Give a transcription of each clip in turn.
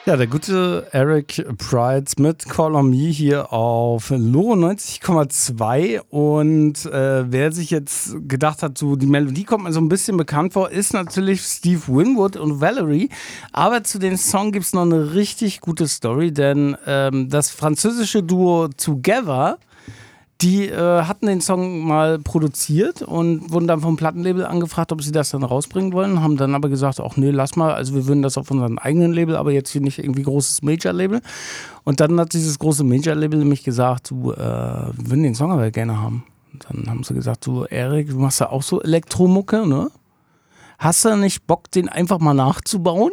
Ja, der gute Eric Prydz mit Call on Me hier auf Loro 90,2 und wer sich jetzt gedacht hat, so die Melodie kommt mir so ein bisschen bekannt vor, ist natürlich Steve Winwood und Valerie, aber zu dem Song gibt es noch eine richtig gute Story, denn das französische Duo Together, die hatten den Song mal produziert und wurden dann vom Plattenlabel angefragt, ob sie das dann rausbringen wollen, haben dann aber gesagt, ach nee, lass mal, also wir würden das auf unserem eigenen Label, aber jetzt hier nicht irgendwie großes Major-Label. Und dann hat dieses große Major-Label nämlich gesagt, du, wir würden den Song aber gerne haben. Und dann haben sie gesagt, du Erik, du machst ja auch so Elektromucke, ne? Hast du nicht Bock, den einfach mal nachzubauen?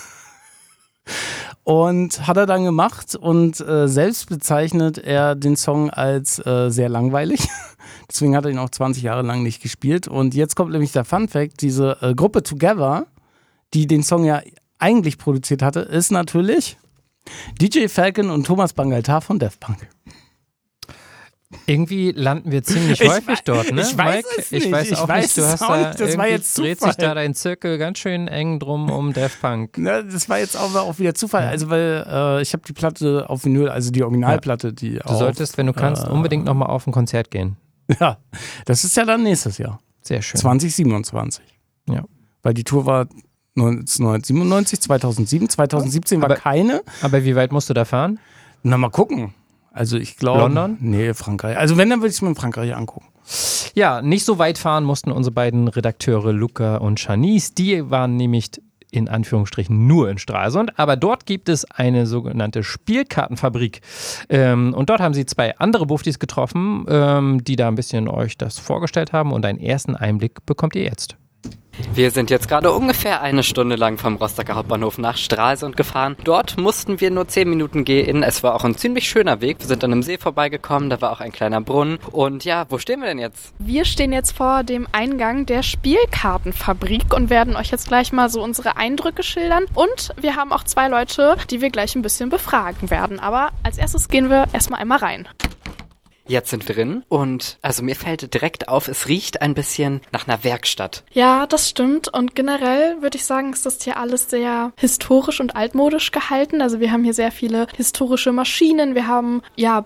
Und hat er dann gemacht und selbst bezeichnet er den Song als sehr langweilig. Deswegen hat er ihn auch 20 Jahre lang nicht gespielt. Und jetzt kommt nämlich der Fun-Fact, diese Gruppe Together, die den Song ja eigentlich produziert hatte, ist natürlich DJ Falcon und Thomas Bangalter von Daft Punk. Irgendwie landen wir ziemlich häufig dort, ne? Ich weiß Mike? es nicht. Ich weiß auch nicht, du hast da das war jetzt dreht sich da dein Zirkel ganz schön eng drum um Daft Punk. Na, das war jetzt auch wieder Zufall, also weil ich habe die Platte auf Vinyl, also die Originalplatte, die Du solltest, wenn du kannst, unbedingt nochmal auf ein Konzert gehen. Ja, das ist ja dann nächstes Jahr. Sehr schön. 2027. Ja. Weil die Tour war 1997, 2007, 2017 war keine. Aber wie weit musst du da fahren? Na, mal gucken. Also ich glaube... London? Nee, Frankreich. Also wenn, dann würde ich es mir in Frankreich angucken. Ja, nicht so weit fahren mussten unsere beiden Redakteure Luca und Shanice. Die waren nämlich in Anführungsstrichen nur in Stralsund, aber dort gibt es eine sogenannte Spielkartenfabrik. Und dort haben sie zwei andere Buftis getroffen, die da ein bisschen euch das vorgestellt haben und einen ersten Einblick bekommt ihr jetzt. Wir sind jetzt gerade ungefähr eine Stunde lang vom Rostocker Hauptbahnhof nach Stralsund gefahren. Dort mussten wir nur 10 Minuten gehen. Es war auch ein ziemlich schöner Weg. Wir sind an einem See vorbeigekommen, da war auch ein kleiner Brunnen. Und ja, wo stehen wir denn jetzt? Wir stehen jetzt vor dem Eingang der Spielkartenfabrik und werden euch jetzt gleich mal so unsere Eindrücke schildern. Und wir haben auch 2 Leute, die wir gleich ein bisschen befragen werden. Aber als erstes gehen wir erstmal einmal rein. Jetzt sind wir drin und also mir fällt direkt auf, es riecht ein bisschen nach einer Werkstatt. Ja, das stimmt und generell würde ich sagen, ist das hier alles sehr historisch und altmodisch gehalten. Also wir haben hier sehr viele historische Maschinen, wir haben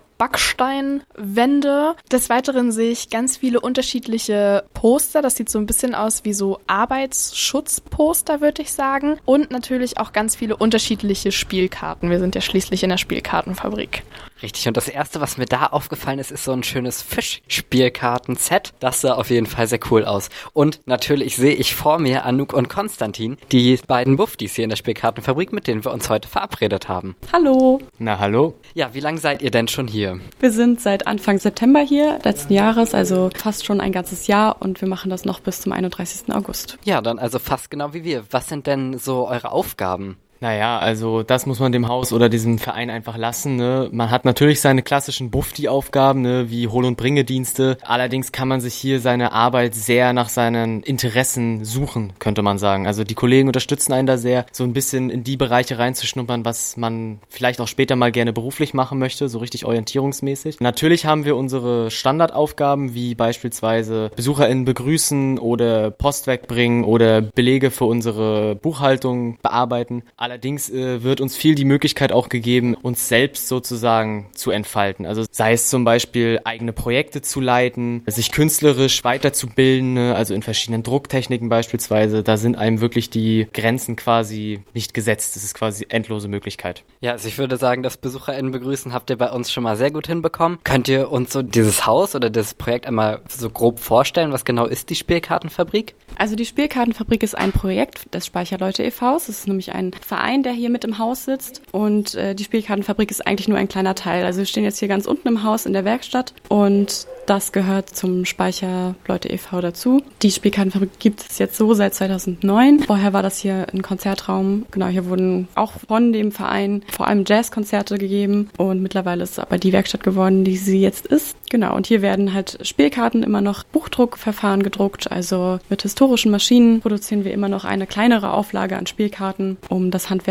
Backsteinwände. Des Weiteren sehe ich ganz viele unterschiedliche Poster. Das sieht so ein bisschen aus wie so Arbeitsschutzposter, würde ich sagen. Und natürlich auch ganz viele unterschiedliche Spielkarten. Wir sind ja schließlich in der Spielkartenfabrik. Richtig, und das Erste, was mir da aufgefallen ist, ist so ein schönes Fischspielkarten-Set. Das sah auf jeden Fall sehr cool aus. Und natürlich sehe ich vor mir Anouk und Konstantin, die beiden Buftis hier in der Spielkartenfabrik, mit denen wir uns heute verabredet haben. Hallo. Na, hallo. Ja, wie lange seid ihr denn schon hier? Wir sind seit Anfang September hier, letzten Jahres, also fast schon ein ganzes Jahr und wir machen das noch bis zum 31. August. Ja, dann also fast genau wie wir. Was sind denn so eure Aufgaben? Naja, also das muss man dem Haus oder diesem Verein einfach lassen, ne? Man hat natürlich seine klassischen Bufti-Aufgaben, ne, wie Hol- und Bringedienste. Allerdings kann man sich hier seine Arbeit sehr nach seinen Interessen suchen, könnte man sagen. Also die Kollegen unterstützen einen da sehr, so ein bisschen in die Bereiche reinzuschnuppern, was man vielleicht auch später mal gerne beruflich machen möchte, so richtig orientierungsmäßig. Natürlich haben wir unsere Standardaufgaben, wie beispielsweise BesucherInnen begrüßen oder Post wegbringen oder Belege für unsere Buchhaltung bearbeiten. Allerdings wird uns viel die Möglichkeit auch gegeben, uns selbst sozusagen zu entfalten. Also sei es zum Beispiel eigene Projekte zu leiten, sich künstlerisch weiterzubilden, also in verschiedenen Drucktechniken beispielsweise. Da sind einem wirklich die Grenzen quasi nicht gesetzt. Das ist quasi endlose Möglichkeit. Ja, also ich würde sagen, das BesucherInnen begrüßen habt ihr bei uns schon mal sehr gut hinbekommen. Könnt ihr uns so dieses Haus oder das Projekt einmal so grob vorstellen? Was genau ist die Spielkartenfabrik? Also die Spielkartenfabrik ist ein Projekt des Speicherleute e.V.s. Das ist nämlich ein Verein, der hier mit im Haus sitzt und die Spielkartenfabrik ist eigentlich nur ein kleiner Teil. Also wir stehen jetzt hier ganz unten im Haus in der Werkstatt und das gehört zum Speicherleute e.V. dazu. Die Spielkartenfabrik gibt es jetzt so seit 2009. Vorher war das hier ein Konzertraum. Genau, hier wurden auch von dem Verein vor allem Jazzkonzerte gegeben und mittlerweile ist es aber die Werkstatt geworden, die sie jetzt ist. Genau, und hier werden halt Spielkarten immer noch Buchdruckverfahren gedruckt, also mit historischen Maschinen produzieren wir immer noch eine kleinere Auflage an Spielkarten, um das Handwerk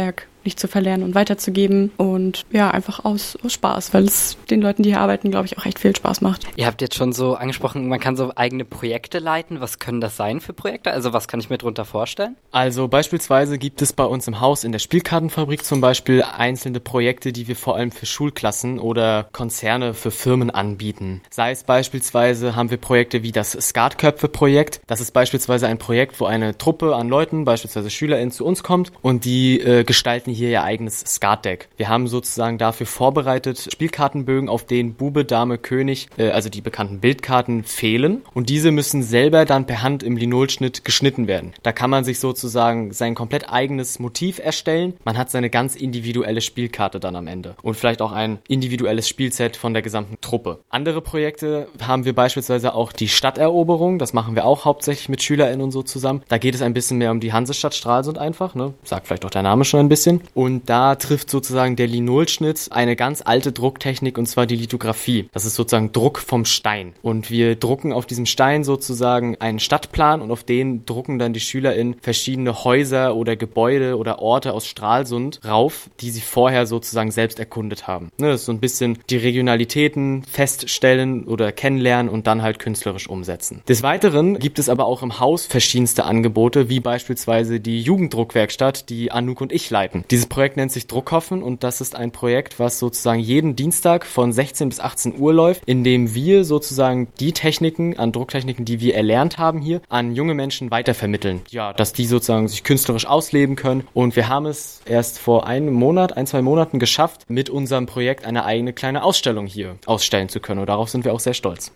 nicht zu verlernen und weiterzugeben. Und ja, einfach aus Spaß, weil es den Leuten, die hier arbeiten, glaube ich, auch echt viel Spaß macht. Ihr habt jetzt schon so angesprochen, man kann so eigene Projekte leiten. Was können das sein für Projekte? Also was kann ich mir darunter vorstellen? Also beispielsweise gibt es bei uns im Haus in der Spielkartenfabrik zum Beispiel einzelne Projekte, die wir vor allem für Schulklassen oder Konzerne für Firmen anbieten. Sei es beispielsweise, haben wir Projekte wie das Skatköpfe-Projekt. Das ist beispielsweise ein Projekt, wo eine Truppe an Leuten, beispielsweise SchülerInnen, zu uns kommt und die gestalten hier ihr eigenes Skatdeck. Wir haben sozusagen dafür vorbereitet Spielkartenbögen, auf denen Bube, Dame, König, also die bekannten Bildkarten, fehlen. Und diese müssen selber dann per Hand im Linolschnitt geschnitten werden. Da kann man sich sozusagen sein komplett eigenes Motiv erstellen. Man hat seine ganz individuelle Spielkarte dann am Ende. Und vielleicht auch ein individuelles Spielset von der gesamten Truppe. Andere Projekte haben wir beispielsweise auch die Stadteroberung. Das machen wir auch hauptsächlich mit SchülerInnen und so zusammen. Da geht es ein bisschen mehr um die Hansestadt Stralsund einfach, ne? Sagt vielleicht auch der Name schon ein bisschen. Und da trifft sozusagen der Linolschnitt eine ganz alte Drucktechnik, und zwar die Lithografie. Das ist sozusagen Druck vom Stein. Und wir drucken auf diesem Stein sozusagen einen Stadtplan und auf den drucken dann die SchülerInnen verschiedene Häuser oder Gebäude oder Orte aus Stralsund rauf, die sie vorher sozusagen selbst erkundet haben. Ne, das ist so ein bisschen die Regionalitäten feststellen oder kennenlernen und dann halt künstlerisch umsetzen. Des Weiteren gibt es aber auch im Haus verschiedenste Angebote, wie beispielsweise die Jugenddruckwerkstatt, die Anouk und ich leiten. Dieses Projekt nennt sich Druckhoffen und das ist ein Projekt, was sozusagen jeden Dienstag von 16 bis 18 Uhr läuft, in dem wir sozusagen die Techniken, an Drucktechniken, die wir erlernt haben hier, an junge Menschen weitervermitteln. Ja, dass die sozusagen sich künstlerisch ausleben können, und wir haben es erst vor ein, 2 Monaten geschafft, mit unserem Projekt eine eigene kleine Ausstellung hier ausstellen zu können, und darauf sind wir auch sehr stolz.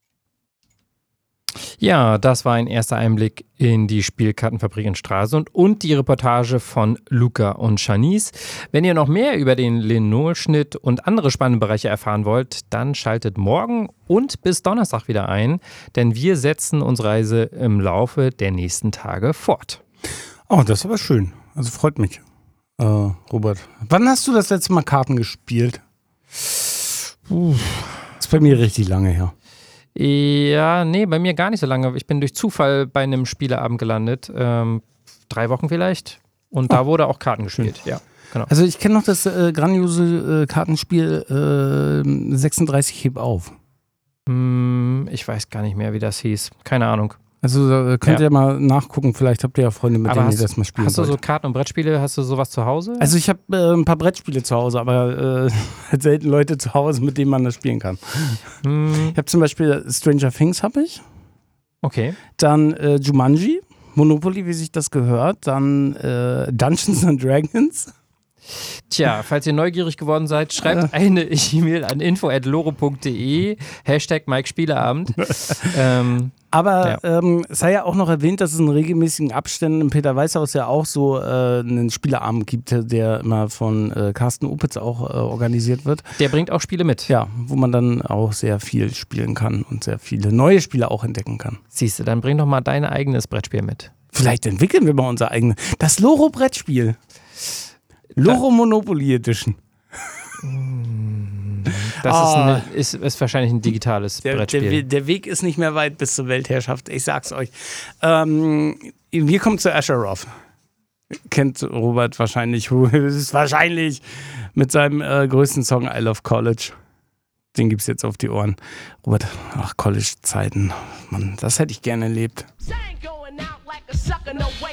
Ja, das war ein erster Einblick in die Spielkartenfabrik in Stralsund und die Reportage von Luca und Shanice. Wenn ihr noch mehr über den Linolschnitt und andere spannende Bereiche erfahren wollt, dann schaltet morgen und bis Donnerstag wieder ein, denn wir setzen unsere Reise im Laufe der nächsten Tage fort. Oh, das ist aber schön. Also freut mich, Robert. Wann hast du das letzte Mal Karten gespielt? Ist bei mir richtig lange her. Ja, nee, bei mir gar nicht so lange. Ich bin durch Zufall bei einem Spieleabend gelandet. 3 Wochen vielleicht. Und da wurde auch Karten gespielt. Ja, genau. Also ich kenne noch das grandiose Kartenspiel 36 Heb auf. Ich weiß gar nicht mehr, wie das hieß. Keine Ahnung. Also könnt ihr mal nachgucken, vielleicht habt ihr ja Freunde, mit denen ihr das mal spielen Hast du wollt. so Karten- und Brettspiele, hast du sowas zu Hause? Also ich habe ein paar Brettspiele zu Hause, aber selten Leute zu Hause, mit denen man das spielen kann. Ich habe zum Beispiel Stranger Things habe ich. Okay. Dann Jumanji, Monopoly, wie sich das gehört. Dann Dungeons and Dragons. Tja, falls ihr neugierig geworden seid, schreibt eine E-Mail an info@loro.de #MikeSpieleabend. Aber es sei ja auch noch erwähnt, dass es in regelmäßigen Abständen im Peter-Weiß-Haus ja auch so einen Spieleabend gibt, der immer von Carsten Opitz auch organisiert wird. Der bringt auch Spiele mit. Ja, wo man dann auch sehr viel spielen kann und sehr viele neue Spiele auch entdecken kann. Siehst du, dann bring doch mal dein eigenes Brettspiel mit. Vielleicht entwickeln wir mal unser eigenes. Das Loro-Brettspiel. Loro Monopoly Edition. Das ist wahrscheinlich ein digitales Brettspiel. Der Weg ist nicht mehr weit bis zur Weltherrschaft, ich sag's euch. Wir kommen zu Acheroth. Kennt Robert wahrscheinlich, mit seinem größten Song I Love College. Den gibt's jetzt auf die Ohren. Robert, ach, College-Zeiten. Mann, das hätte ich gerne erlebt.